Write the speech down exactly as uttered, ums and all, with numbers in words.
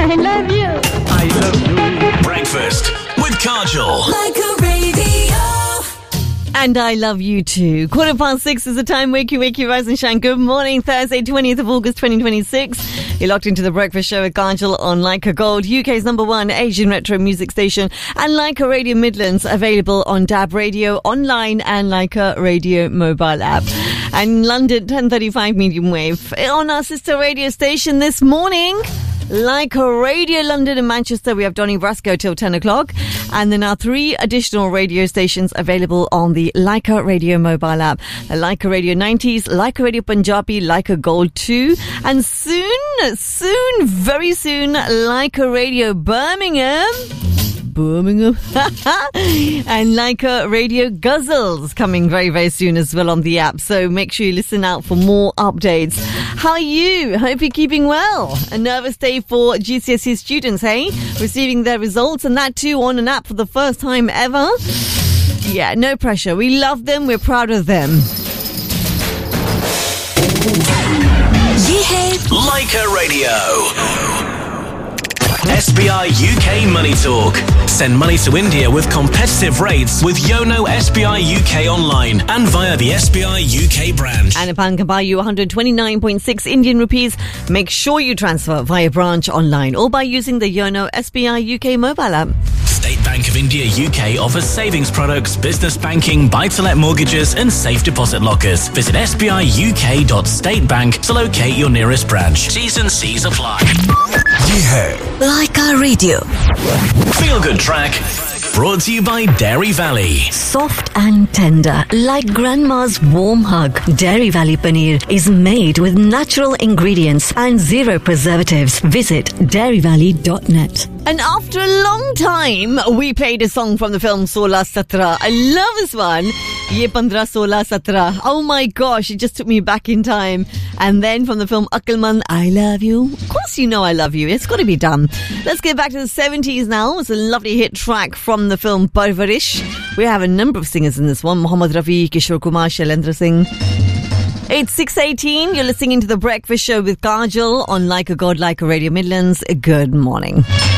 I love you. I love you. Breakfast with Kajol. Like a radio. And I love you too. Quarter past six is the time. Wakey, wakey, rise and shine. Good morning. Thursday, twentieth of August, twenty twenty-six. You're locked into the Breakfast Show with Kajol on Leica Gold, U K's number one Asian retro music station, and Leica Radio Midlands, available on D A B Radio online and Leica Radio mobile app. And London, ten thirty-five medium wave. On our sister radio station this morning, Leica Radio London and Manchester, we have Donny Brasco till ten o'clock. And then our three additional radio stations available on the Leica Radio mobile app. Leica Radio nineties, Leica Radio Punjabi, Leica Gold two. And soon, soon, very soon, Leica Radio Birmingham. Birmingham. And Leica Radio Guzzles coming very, very soon as well on the app. So make sure you listen out for more updates. How are you? Hope you're keeping well. A nervous day for G C S E students, hey? Receiving their results, and that too on an app for the first time ever. Yeah, no pressure. We love them. We're proud of them. Ye hai Leica Radio. S B I U K Money Talk. Send money to India with competitive rates with Yono S B I U K online and via the S B I U K branch. And a pound can buy you one hundred twenty-nine point six Indian rupees. Make sure you transfer via branch online or by using the Yono S B I U K mobile app. State Bank of India U K offers savings products, business banking, buy-to-let mortgages and safe deposit lockers. Visit s b i u k dot state bank to locate your nearest branch. T's and C's apply. Yeah. Leica Radio. Feel Good Track. Brought to you by Dairy Valley. Soft and tender, like grandma's warm hug. Dairy Valley Paneer is made with natural ingredients and zero preservatives. Visit dairy valley dot net. And after a long time, we played a song from the film Sola Satra. I love this one. Ye Pandra Sola Satra. Oh my gosh, it just took me back in time. And then from the film Aqlmand, I Love You. Of course you know I love you. It's got to be done. Let's get back to the seventies now. It's a lovely hit track from the film Parvarish. We have a number of singers in this one. Mohammad Rafi, Kishore Kumar, Shailendra Singh. It's six eighteen. You're listening to The Breakfast Show with Kajol on Leica God, Leica Radio Midlands. Good morning.